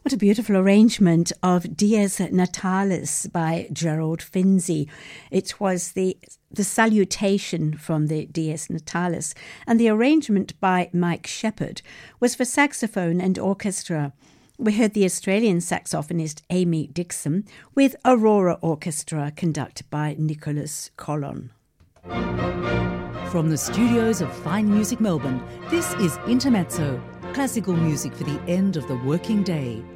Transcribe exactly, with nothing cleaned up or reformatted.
What a beautiful arrangement of Dies Natalis by Gerald Finzi. It was the the salutation from the Dies Natalis, and the arrangement by Mike Sheppard was for saxophone and orchestra. We heard the Australian saxophonist Amy Dixon with Aurora Orchestra conducted by Nicholas Collon. From the studios of Fine Music Melbourne, this is Intermezzo, classical music for the end of the working day.